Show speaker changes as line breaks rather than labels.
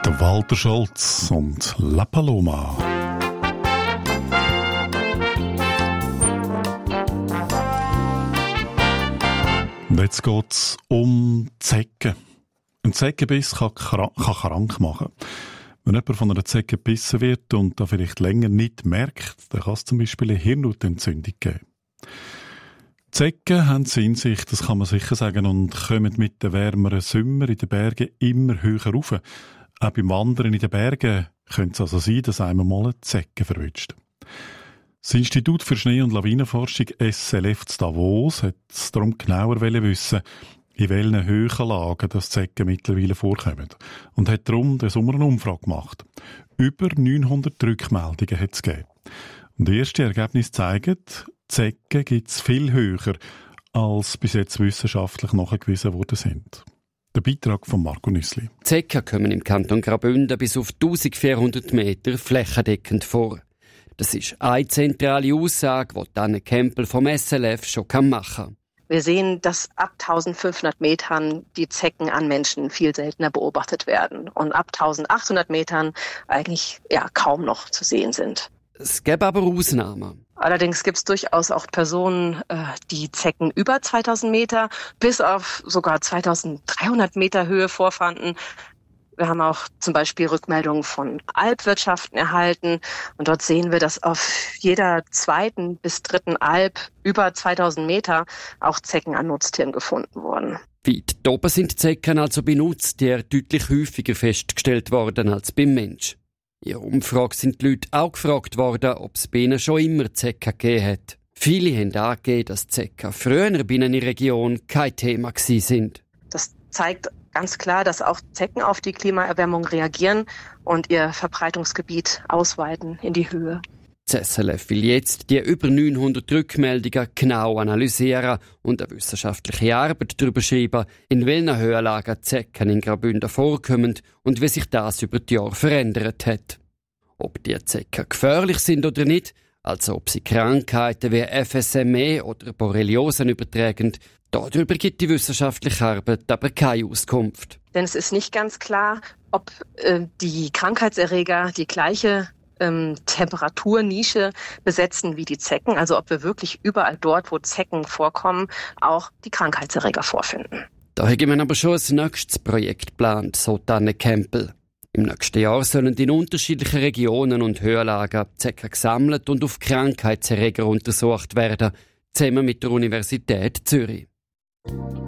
Der Walter Scholz und La Paloma. Und jetzt geht es um Zecken. Ein Zeckenbiss kann krank machen. Wenn jemand von einer Zecke gebissen wird und da vielleicht länger nicht merkt, dann kann es zum Beispiel eine Hirnhautentzündung geben. Zecken haben es in sich, das kann man sicher sagen, und kommen mit den wärmeren Sommern in den Bergen immer höher rauf. Auch beim Wandern in den Bergen könnte es also sein, dass einmal mal eine Zecke verwünscht. Das Institut für Schnee- und Lawinenforschung SLF zu Davos hat es darum genauer wissen, in welchen Höhenlagen das Zecken mittlerweile vorkommen. Und hat darum den Sommer eine Umfrage gemacht. Über 900 Rückmeldungen hat es gegeben. Und die ersten Ergebnisse zeigen, Zecken gibt es viel höher, als bis jetzt wissenschaftlich nachgewiesen worden sind. Der Beitrag von Marco Nüssli.
Zecken kommen im Kanton Graubünden bis auf 1400 Meter flächendeckend vor. Das ist eine zentrale Aussage, die Anne Kempel vom SLF schon machen kann.
Wir sehen, dass ab 1500 Metern die Zecken an Menschen viel seltener beobachtet werden und ab 1800 Metern eigentlich kaum noch zu sehen sind.
Es gäbe aber Ausnahmen.
Allerdings gibt es durchaus auch Personen, die Zecken über 2000 Meter bis auf sogar 2300 Meter Höhe vorfanden. Wir haben auch zum Beispiel Rückmeldungen von Alpwirtschaften erhalten. Und dort sehen wir, dass auf jeder zweiten bis dritten Alp über 2000 Meter auch Zecken an Nutztieren gefunden wurden.
Weit oben sind Zecken also bei Nutztieren deutlich häufiger festgestellt worden als beim Mensch. In ihrer Umfrage sind die Leute auch gefragt worden, ob es bei ihnen schon immer Zecken gegeben hat. Viele haben angegeben, dass Zecken früher bei ihnen in der Region kein Thema gewesen sind.
Das zeigt ganz klar, dass auch Zecken auf die Klimaerwärmung reagieren und ihr Verbreitungsgebiet ausweiten in die Höhe.
Das SLF will jetzt die über 900 Rückmeldungen genau analysieren und eine wissenschaftliche Arbeit darüber schreiben, in welchen Höhenlagen Zecken in Graubünden vorkommen und wie sich das über die Jahre verändert hat. Ob die Zecken gefährlich sind oder nicht, also ob sie Krankheiten wie FSME oder Borreliosen übertragen, darüber gibt die wissenschaftliche Arbeit aber keine Auskunft.
Denn es ist nicht ganz klar, ob die Krankheitserreger die gleiche Temperaturnische besetzen wie die Zecken, also ob wir wirklich überall dort, wo Zecken vorkommen, auch die Krankheitserreger vorfinden.
Da haben wir aber schon ein nächstes Projekt geplant, so Anne Kempel. Im nächsten Jahr sollen in unterschiedlichen Regionen und Höhenlagen Zecken gesammelt und auf Krankheitserreger untersucht werden, zusammen mit der Universität Zürich.